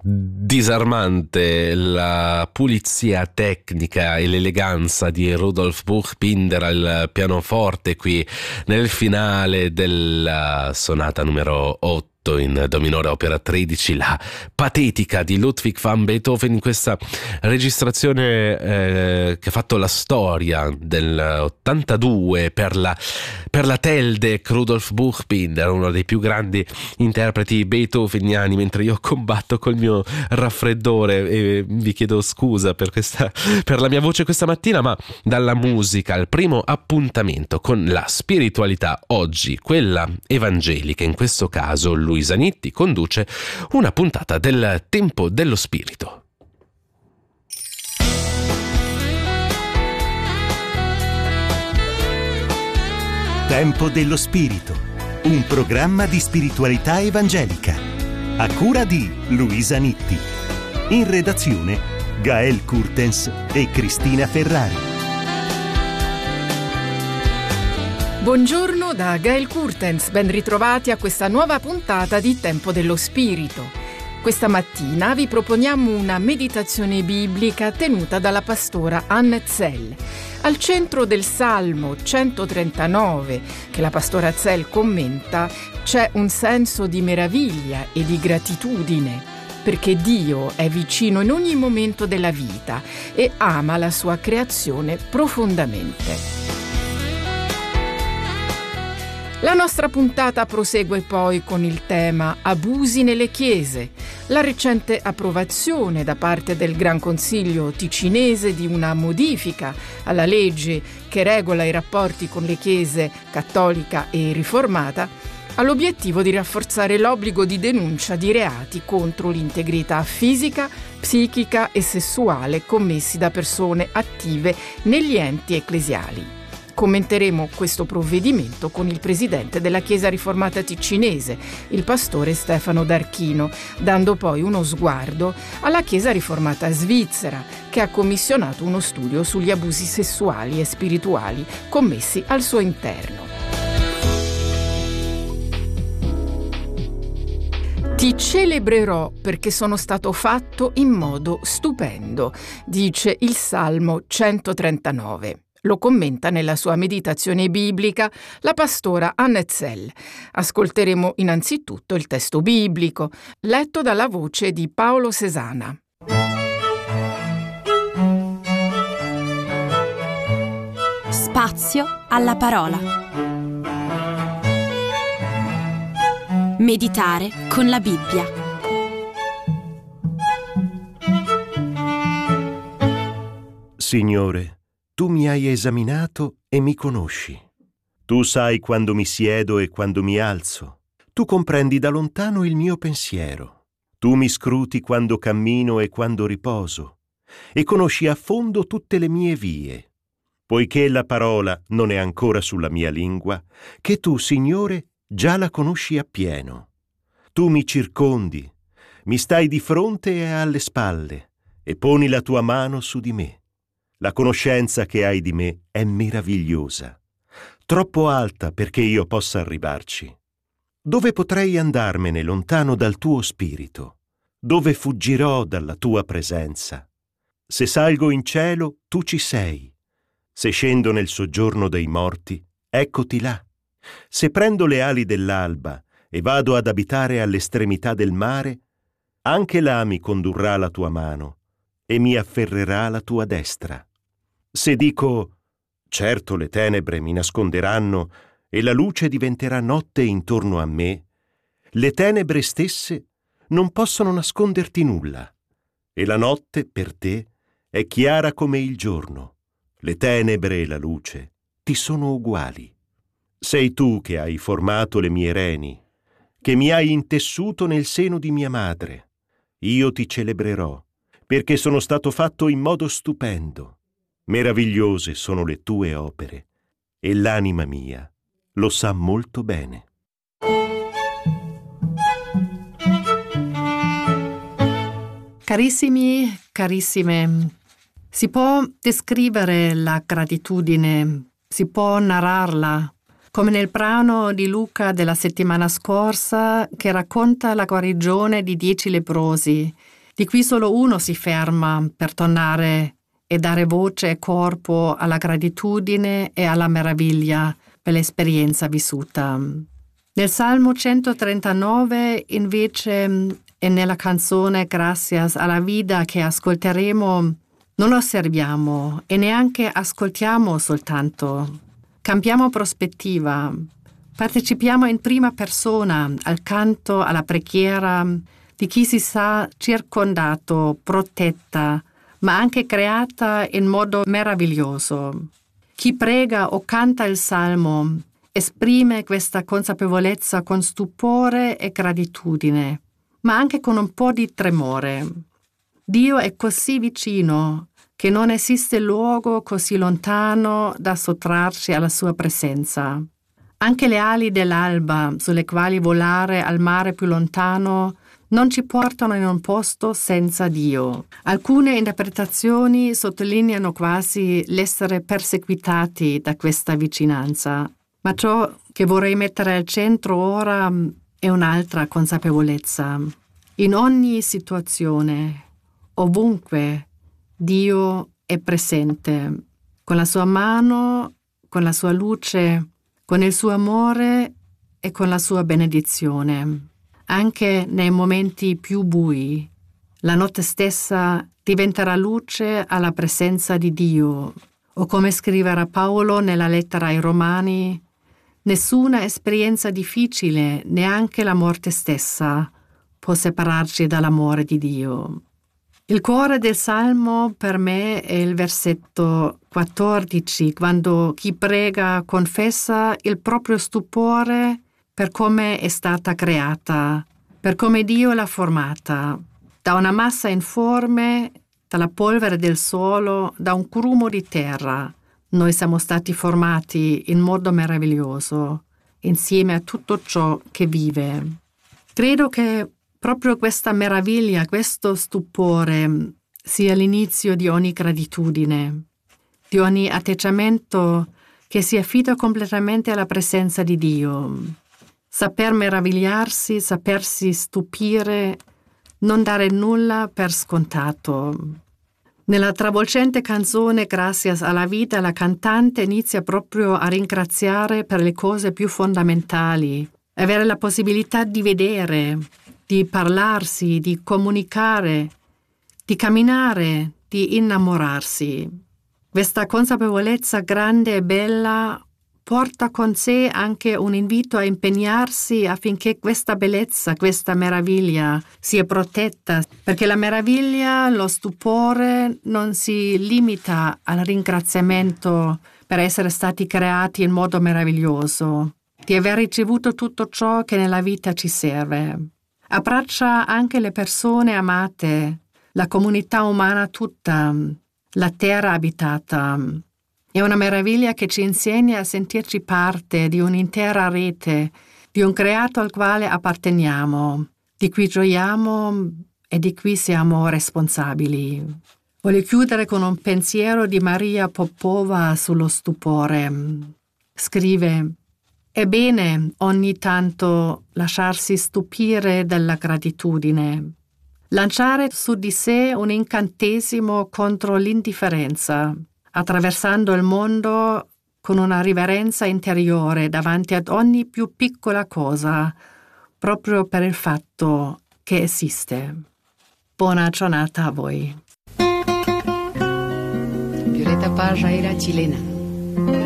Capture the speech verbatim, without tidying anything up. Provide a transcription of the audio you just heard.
disarmante la pulizia tecnica e l'eleganza di Rudolf Buchbinder al pianoforte qui nel finale della sonata numero otto in Do minore opera tredici, la patetica di Ludwig van Beethoven, in questa registrazione eh, che ha fatto la storia dell'ottantadue per la, per la Teldec. Rudolf Buchbinder, uno dei più grandi interpreti beethoveniani, mentre io combatto col mio raffreddore e vi chiedo scusa per, questa, per la mia voce questa mattina, ma dalla musica al primo appuntamento con la spiritualità, oggi quella evangelica, in questo caso Luisa Nitti conduce una puntata del Tempo dello Spirito. Tempo dello Spirito, un programma di spiritualità evangelica, a cura di Luisa Nitti. In redazione Gael Kurtens e Cristina Ferrari. Buongiorno da Gael Kurtens, ben ritrovati a questa nuova puntata di Tempo dello Spirito. Questa mattina vi proponiamo una meditazione biblica tenuta dalla pastora Anne Zell. Al centro del Salmo centotrentanove, che la pastora Zell commenta, c'è un senso di meraviglia e di gratitudine, perché Dio è vicino in ogni momento della vita e ama la sua creazione profondamente. La nostra puntata prosegue poi con il tema Abusi nelle chiese, la recente approvazione da parte del Gran Consiglio ticinese di una modifica alla legge che regola i rapporti con le chiese cattolica e riformata, ha l'obiettivo di rafforzare l'obbligo di denuncia di reati contro l'integrità fisica, psichica e sessuale commessi da persone attive negli enti ecclesiali. Commenteremo questo provvedimento con il presidente della Chiesa Riformata Ticinese, il pastore Stefano D'Archino, dando poi uno sguardo alla Chiesa Riformata Svizzera, che ha commissionato uno studio sugli abusi sessuali e spirituali commessi al suo interno. Ti celebrerò perché sono stato fatto in modo stupendo, dice il Salmo centotrentanove. Lo commenta nella sua meditazione biblica la pastora Anne Zell. Ascolteremo innanzitutto il testo biblico, letto dalla voce di Paolo Sesana. Spazio alla parola. Meditare con la Bibbia. Signore, tu mi hai esaminato e mi conosci. Tu sai quando mi siedo e quando mi alzo. Tu comprendi da lontano il mio pensiero. Tu mi scruti quando cammino e quando riposo, e conosci a fondo tutte le mie vie. Poiché la parola non è ancora sulla mia lingua, che tu, Signore, già la conosci appieno. Tu mi circondi, mi stai di fronte e alle spalle, e poni la tua mano su di me. La conoscenza che hai di me è meravigliosa, troppo alta perché io possa arrivarci. Dove potrei andarmene lontano dal tuo spirito? Dove fuggirò dalla tua presenza? Se salgo in cielo, tu ci sei. Se scendo nel soggiorno dei morti, eccoti là. Se prendo le ali dell'alba e vado ad abitare all'estremità del mare, anche là mi condurrà la tua mano e mi afferrerà la tua destra. Se dico, certo le tenebre mi nasconderanno e la luce diventerà notte intorno a me, le tenebre stesse non possono nasconderti nulla, e la notte per te è chiara come il giorno. Le tenebre e la luce ti sono uguali. Sei tu che hai formato le mie reni, che mi hai intessuto nel seno di mia madre. Io ti celebrerò, perché sono stato fatto in modo stupendo. Meravigliose sono le tue opere, e l'anima mia lo sa molto bene. Carissimi, carissime, si può descrivere la gratitudine, si può narrarla, come nel brano di Luca della settimana scorsa che racconta la guarigione di dieci leprosi di cui solo uno si ferma per tornare e dare voce e corpo alla gratitudine e alla meraviglia per l'esperienza vissuta. Nel Salmo centotrentanove, invece, e nella canzone Gracias alla vida che ascolteremo, non lo osserviamo e neanche ascoltiamo soltanto. Cambiamo prospettiva, partecipiamo in prima persona al canto, alla preghiera di chi si sa circondato, protetta, ma anche creata in modo meraviglioso. Chi prega o canta il Salmo esprime questa consapevolezza con stupore e gratitudine, ma anche con un po' di tremore. Dio è così vicino che non esiste luogo così lontano da sottrarci alla sua presenza. Anche le ali dell'alba, sulle quali volare al mare più lontano, non ci portano in un posto senza Dio. Alcune interpretazioni sottolineano quasi l'essere perseguitati da questa vicinanza, ma ciò che vorrei mettere al centro ora è un'altra consapevolezza. In ogni situazione, ovunque, Dio è presente, con la sua mano, con la sua luce, con il suo amore e con la sua benedizione. Anche nei momenti più bui, la notte stessa diventerà luce alla presenza di Dio. O come scriverà Paolo nella lettera ai Romani, nessuna esperienza difficile, neanche la morte stessa, può separarci dall'amore di Dio. Il cuore del Salmo per me è il versetto quattordici, quando chi prega confessa il proprio stupore per come è stata creata, per come Dio l'ha formata, da una massa informe, dalla polvere del suolo, da un grumo di terra. Noi siamo stati formati in modo meraviglioso, insieme a tutto ciò che vive. Credo che proprio questa meraviglia, questo stupore, sia l'inizio di ogni gratitudine, di ogni atteggiamento che si affida completamente alla presenza di Dio. Saper meravigliarsi, sapersi stupire, non dare nulla per scontato. Nella travolgente canzone Gracias alla vida, la cantante inizia proprio a ringraziare per le cose più fondamentali, avere la possibilità di vedere, di parlarsi, di comunicare, di camminare, di innamorarsi. Questa consapevolezza grande e bella porta con sé anche un invito a impegnarsi affinché questa bellezza, questa meraviglia sia protetta, perché la meraviglia, lo stupore non si limita al ringraziamento per essere stati creati in modo meraviglioso, di aver ricevuto tutto ciò che nella vita ci serve. Abbraccia anche le persone amate, la comunità umana tutta, la terra abitata. È una meraviglia che ci insegna a sentirci parte di un'intera rete, di un creato al quale apparteniamo, di cui gioiamo e di cui siamo responsabili. Voglio chiudere con un pensiero di Maria Popova sullo stupore. Scrive: è bene ogni tanto lasciarsi stupire dalla gratitudine, lanciare su di sé un incantesimo contro l'indifferenza, attraversando il mondo con una riverenza interiore davanti ad ogni più piccola cosa, proprio per il fatto che esiste. Buona giornata a voi. Violeta Parra era chilena.